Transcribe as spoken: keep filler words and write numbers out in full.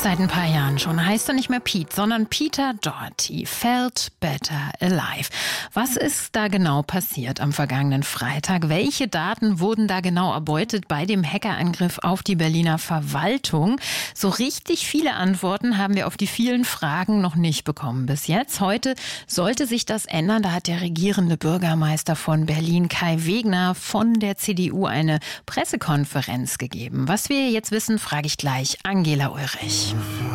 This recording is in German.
Seit ein paar Jahren schon heißt er nicht mehr Pete, sondern Peter Doherty. Felt Better Alive. Was ist da genau passiert am vergangenen Freitag? Welche Daten wurden da genau erbeutet bei dem Hackerangriff auf die Berliner Verwaltung? So richtig viele Antworten haben wir auf die vielen Fragen noch nicht bekommen bis jetzt. Heute sollte sich das ändern. Da hat der regierende Bürgermeister von Berlin, Kai Wegner, von der C D U eine Pressekonferenz gegeben. Was wir jetzt wissen, frage ich gleich Angela Ulrich.